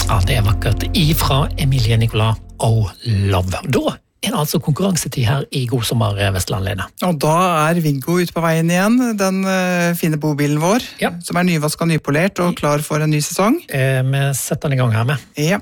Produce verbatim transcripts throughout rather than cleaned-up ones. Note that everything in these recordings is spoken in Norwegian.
Ja, det er vakkert. Ifra Emilie Nicolas og Love. Da er det altså konkurransetid her i God sommer Vestland, Lene. Og da er Viggo ute på veien igjen, den uh, fine bobilen vår, ja. som er nyvasket og nypolert og klar for en ny sesong. Eh, vi setter den i gang her med. Ja.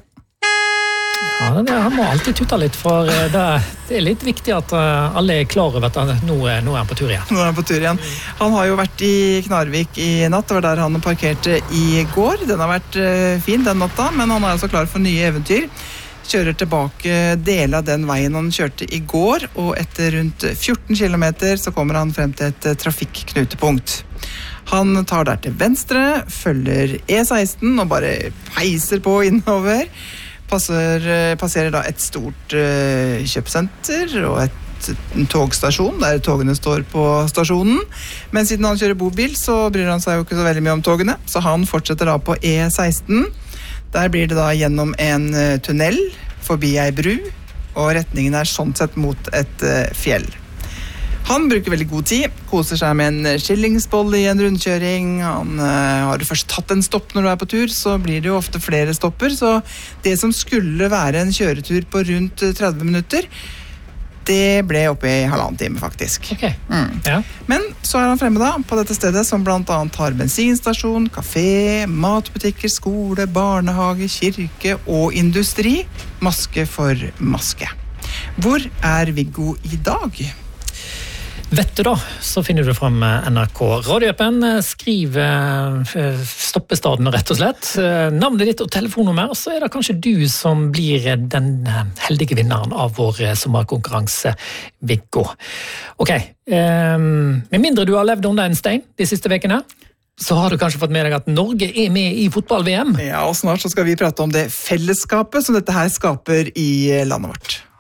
Ja, det, han må alltid tutte litt, for det, det er litt viktig at uh, alle er klar over at han, nå, nå er han på tur igjen. Nå er han på tur igjen. Han har jo vært i Knarvik i natt, det var der han parkerte i går. Den har vært uh, fin den natta, men han er altså klar for nye eventyr. Kjører tilbake del av den veien han kjørte i går, og etter rundt fjorten kilometer så kommer han frem til et uh, trafikknutepunkt. Han tar der til venstre, følger E seksten og bare peiser på innover. Passer, passerer da et stort uh, kjøpesenter og et, en togstasjon der togene står på stasjonen. Men siden han kjører bobil, så bryr han seg jo ikke så veldig mye om togene, så han fortsetter da på E seksten. Der blir det da gjennom en uh, tunnel, forbi ei bru, og retningen er sånn sett mot et uh, fjell. Han bruker veldig god tid, koser seg med en skillingsbolle i en rundkjøring. Han uh, har du først tatt en stopp når du er på tur, så blir det jo ofte flere stopper. Så det som skulle være en kjøretur på rundt tretti minutter, det ble oppe i halvannen time faktisk. Ok, mm. ja. Men så er han fremme da, på dette stedet, som blant annet har bensinstasjon, kafé, matbutikker, skole, barnehage, kirke og industri. Maske for maske. Hvor er Viggo i dag? Vet du da, så finner du frem N R K radioappen, skriv stoppestaden rett og slett, navnet ditt og telefonnummer, så er det kanskje du som blir den heldige vinneren av vår sommerkonkurranse, Viggo. Ok, med mindre du har levd under en stein de siste vekene, så har du kanskje fått med deg at Norge er med i fotball-V M. Ja, og snart så skal vi prate om det fellesskapet som dette her skaper i landet vårt.